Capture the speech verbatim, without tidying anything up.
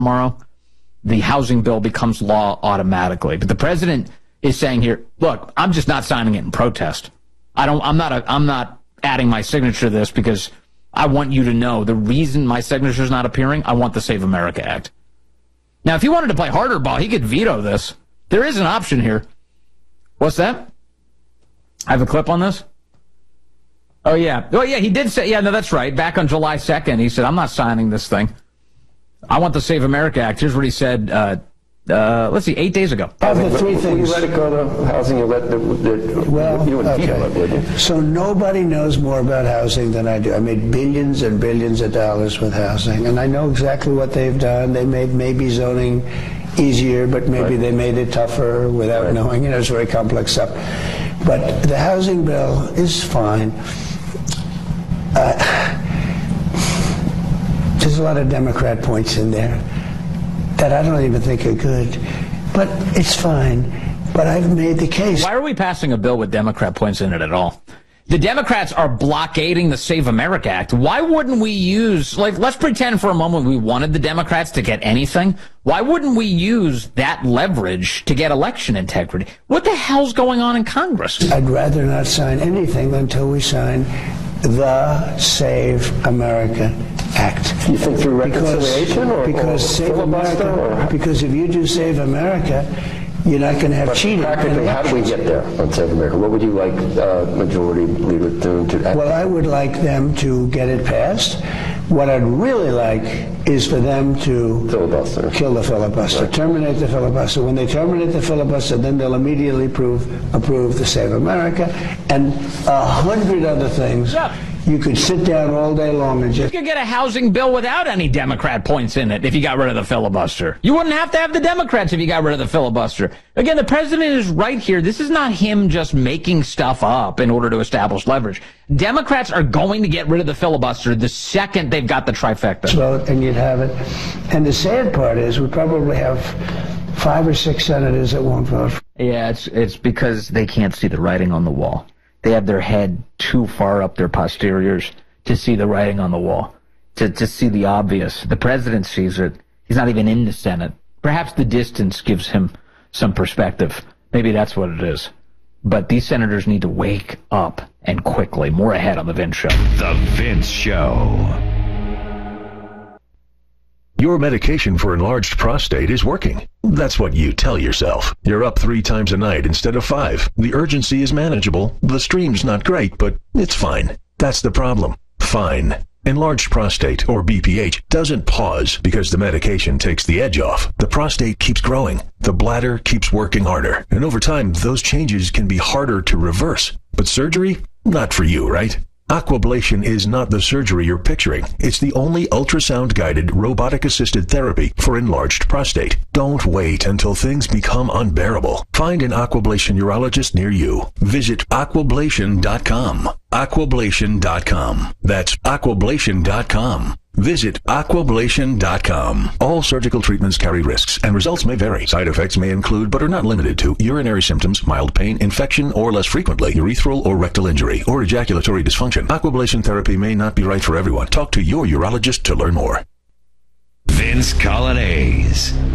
tomorrow, the housing bill becomes law automatically. But the president is saying here, look, I'm just not signing it in protest. I don't, I'm not, a, I'm not adding my signature to this because I want you to know the reason my signature is not appearing. I want the Save America Act. Now, if he wanted to play harder ball, he could veto this. There is an option here. What's that? I have a clip on this. Oh, yeah. Oh, yeah, he did say, yeah, no, that's right. Back on July second, he said, I'm not signing this thing. I want the Save America Act. Here's what he said, uh, uh, let's see, eight days ago. Of the three When things. you let it go to housing, you let the, the Well, you wouldn't veto it, would you? okay. So nobody knows more about housing than I do. I made billions and billions of dollars with housing, and I know exactly what they've done. They made maybe zoning easier, but maybe Right. they made it tougher without Right. knowing. You know, it's very complex stuff. But the housing bill is fine. Uh, there's a lot of Democrat points in there that I don't even think are good, but it's fine. But I've made the case. Why are we passing a bill with Democrat points in it at all? The Democrats are blockading the Save America Act. Why wouldn't we use, like, let's pretend for a moment we wanted the Democrats to get anything. Why wouldn't we use that leverage to get election integrity? What the hell's going on in Congress? I'd rather not sign anything until we sign the Save America Act. You think through reconciliation because, or, because or Save filibuster? America, Or, because if you do Save America, you're not going to have but cheating. practically, how do we get there on Save America? What would you like uh, Majority Leader Thune to act? Well, I would like them to get it passed. What I'd really like is for them to Filibuster. kill the filibuster, Right. terminate the filibuster. When they terminate the filibuster, then they'll immediately approve, approve the Save America and a hundred other things. Yeah. You could sit down all day long and just... You could get a housing bill without any Democrat points in it if you got rid of the filibuster. You wouldn't have to have the Democrats if you got rid of the filibuster. Again, the president is right here. This is not him just making stuff up in order to establish leverage. Democrats are going to get rid of the filibuster the second they've got the trifecta. vote and you'd have it. And the sad part is we probably have five or six senators that won't vote. Yeah, it's it's because they can't see the writing on the wall. They have their head too far up their posteriors to see the writing on the wall, to, to see the obvious. The president sees it. He's not even in the Senate. Perhaps the distance gives him some perspective. Maybe that's what it is. But these senators need to wake up, and quickly. More ahead on The Vince Show. The Vince Show. Your medication for enlarged prostate is working. That's what you tell yourself. You're up three times a night instead of five. The urgency is manageable. The stream's not great, but it's fine. That's the problem. Fine. Enlarged prostate, or B P H, doesn't pause because the medication takes the edge off. The prostate keeps growing. The bladder keeps working harder. And over time, those changes can be harder to reverse. But surgery? Not for you, right? Aquablation is not the surgery you're picturing. It's the only ultrasound-guided, robotic-assisted therapy for enlarged prostate. Don't wait until things become unbearable. Find an Aquablation urologist near you. Visit aquablation dot com. aquablation dot com. That's aquablation dot com. Visit aquablation dot com. All surgical treatments carry risks, and results may vary. Side effects may include, but are not limited to, urinary symptoms, mild pain, infection, or less frequently, urethral or rectal injury, or ejaculatory dysfunction. Aquablation therapy may not be right for everyone. Talk to your urologist to learn more. Vince Coglianese.